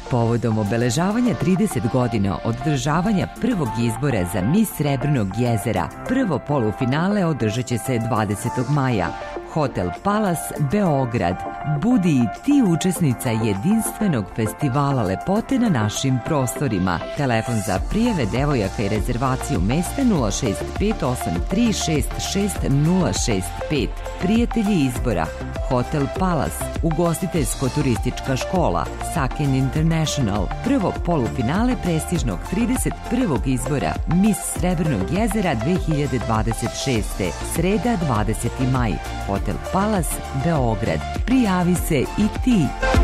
Povodom obeležavanja 30 godina od održavanja prvog izbora za Mis Srebrnog jezera, prvo polufinale održat će se 20. maja. Hotel Palace, Beograd. Budi i ti učesnica jedinstvenog festivala lepote na našim prostorima. Telefon za prijave devojaka i rezervaciju mesta 06583666065. Prijatelji izbora: Hotel Palace, ugostiteljsko-turistička škola, Saken International, prvo polufinale prestižnog 31. izbora Mis Srebrnog jezera 2026. Sreda 20. maj. Hotel Palace, Beograd. Prijavi se i ti.